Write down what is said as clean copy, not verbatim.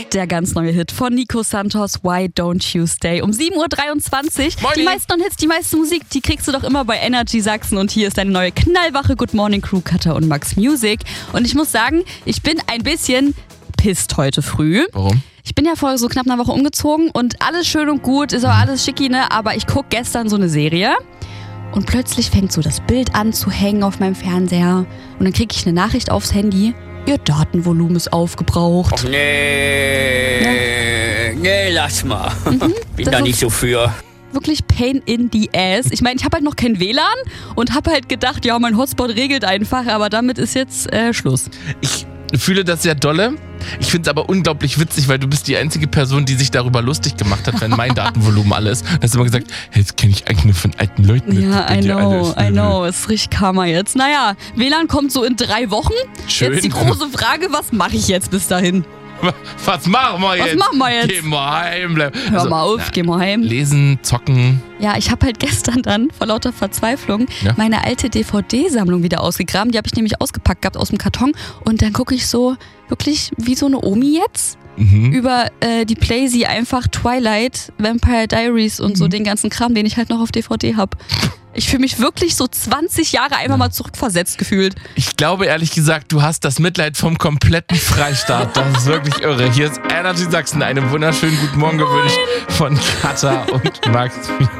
der ganz neue Hit von Nico Santos, Why Don't You Stay? Um 7.23 Uhr. Moin. Die meisten Non-Hits, die meiste Musik, die kriegst du doch immer bei Energy Sachsen. Und hier ist deine neue knallwache Good Morning Crew, Katha und Max Music. Und ich muss sagen, ich bin ein bisschen pisst heute früh. Warum? Ich bin ja vor so knapp einer Woche umgezogen und alles schön und gut, ist auch alles schicki, ne? Aber ich gucke gestern so eine Serie und plötzlich fängt so das Bild an zu hängen auf meinem Fernseher und dann kriege ich eine Nachricht aufs Handy, Ihr Datenvolumen ist aufgebraucht. Och nee, nee, lass mal. Bin das da ist nicht so für. Wirklich Pain in the Ass. Ich meine, ich habe halt noch kein WLAN und habe halt gedacht, ja, mein Hotspot regelt einfach, aber damit ist jetzt Schluss. Ich fühle das sehr dolle. Ich finde es aber unglaublich witzig, weil du bist die einzige Person, die sich darüber lustig gemacht hat, wenn mein Datenvolumen alle ist. Du hast immer gesagt, hey, das kenne ich eigentlich nur von alten Leuten. Ja, I know. Es ist richtig Karma jetzt. Naja, WLAN kommt so in 3 Wochen. Schön. Jetzt die große Frage, was mache ich jetzt bis dahin? Was machen wir jetzt? Geh mal heim. Hör mal auf, geh mal heim. Lesen, zocken. Ja, ich habe halt gestern dann vor lauter Verzweiflung meine alte DVD-Sammlung wieder ausgegraben. Die habe ich nämlich ausgepackt gehabt aus dem Karton. Und dann gucke ich so wirklich wie so eine Omi jetzt über die Playsee einfach Twilight, Vampire Diaries und so den ganzen Kram, den ich halt noch auf DVD habe. Ich fühle mich wirklich so 20 Jahre einmal mal zurückversetzt gefühlt. Ich glaube ehrlich gesagt, du hast das Mitleid vom kompletten Freistaat. Das ist wirklich irre. Hier ist Energy Sachsen. Einen wunderschönen guten Morgen gewünscht von Katha und Max.